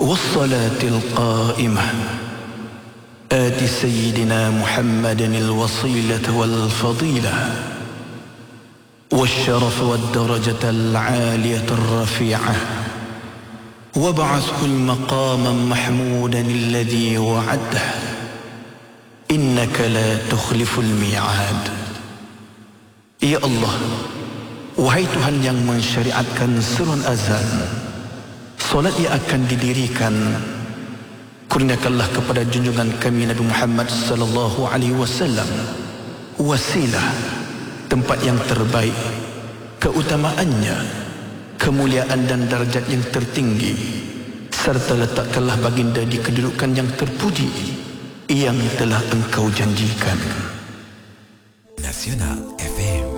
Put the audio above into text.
والصلاة القائمة آت سيدنا محمد الوصيلة والفضيلة والشرف والدرجة العالية الرفيعة وابعثه المقام محمودا الذي وعده إنك لا تخلف الميعاد. Ya Allah, wahai Tuhan yang mensyariatkan surun azan, solat yang akan didirikan, kurniakanlah kepada junjungan kami Nabi Muhammad sallallahu alaihi wasallam wasilah, tempat yang terbaik, keutamaannya, kemuliaan dan darjat yang tertinggi, serta letakkanlah baginda di kedudukan yang terpuji yang telah engkau janjikan. Nasional FM